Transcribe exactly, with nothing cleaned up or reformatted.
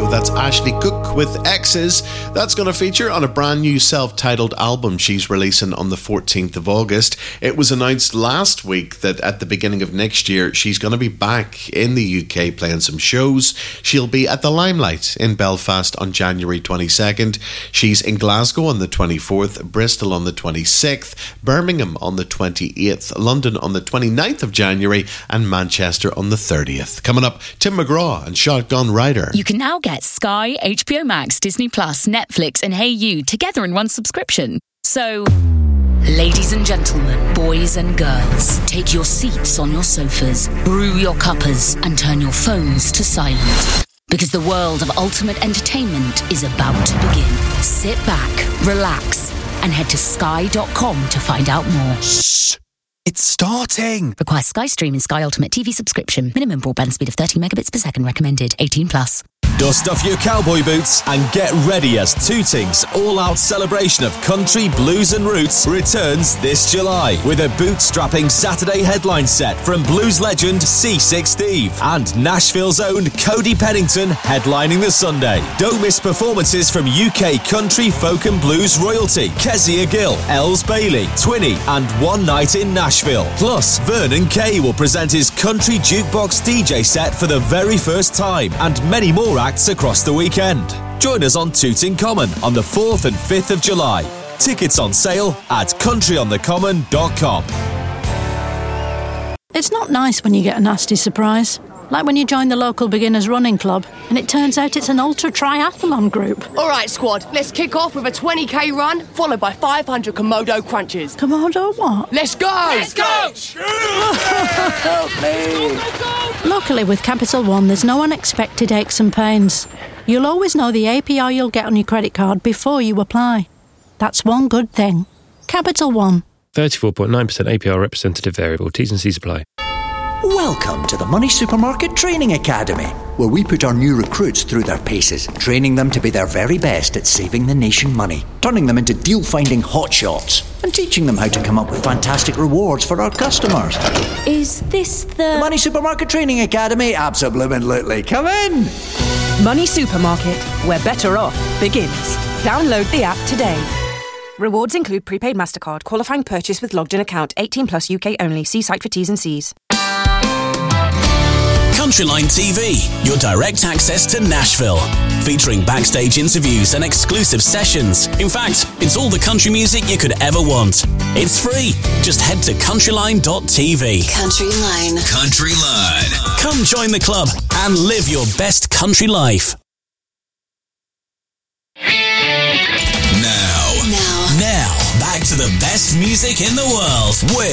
That's Ashley Cook with X's. That's going to feature on a brand new self-titled album she's releasing on the fourteenth of August. It was announced last week that at the beginning of next year she's going to be back in the U K playing some shows. She'll be at the Limelight in Belfast on January twenty-second. She's in Glasgow on the twenty-fourth, Bristol on the twenty-sixth, Birmingham on the twenty-eighth, London on the twenty-ninth of January and Manchester on the thirtieth. Coming up, Tim McGraw and Shotgun Rider. You can now get Sky, H B O Max, Disney Plus, Netflix and Hey You together in one subscription. So, ladies and gentlemen, boys and girls, take your seats on your sofas, brew your cuppers and turn your phones to silent. Because the world of ultimate entertainment is about to begin. Sit back, relax and head to sky dot com to find out more. Shh! It's starting! Requires Sky Stream and Sky Ultimate T V subscription. Minimum broadband speed of thirty megabits per second recommended. eighteen plus. Dust off your cowboy boots and get ready as Tooting's all-out celebration of country, blues and roots returns this July with a bootstrapping Saturday headline set from blues legend C six Steve and Nashville's own Cody Pennington headlining the Sunday. Don't miss performances from U K country, folk and blues royalty Kezia Gill, Els Bailey, Twinny and One Night in Nashville. Plus, Vernon Kay will present his country jukebox D J set for the very first time and many more acts across the weekend. Join us on Tooting Common on the fourth and fifth of July. Tickets on sale at country on the common dot com. It's not nice when you get a nasty surprise. Like when you join the local beginners running club and it turns out it's an ultra triathlon group. All right, squad, let's kick off with a twenty k run followed by five hundred Komodo crunches. Komodo what? Let's go! Let's go! Help me! Luckily with Capital One, there's no unexpected aches and pains. You'll always know the A P R you'll get on your credit card before you apply. That's one good thing. Capital One. thirty-four point nine percent A P R representative variable. T's and C's apply. Welcome to the Money Supermarket Training Academy, where we put our new recruits through their paces, training them to be their very best at saving the nation money, turning them into deal-finding hotshots, and teaching them how to come up with fantastic rewards for our customers. Is this the... The Money Supermarket Training Academy? Absolutely. Come in! Money Supermarket, where better off begins. Download the app today. Rewards include prepaid MasterCard, qualifying purchase with logged-in account, eighteen plus U K only. See site for T's and C's. Countryline T V, your direct access to Nashville. Featuring backstage interviews and exclusive sessions. In fact, it's all the country music you could ever want. It's free. Just head to countryline dot t v. Countryline. Countryline. Come join the club and live your best country life. Now. Now. Now, back to the best music in the world with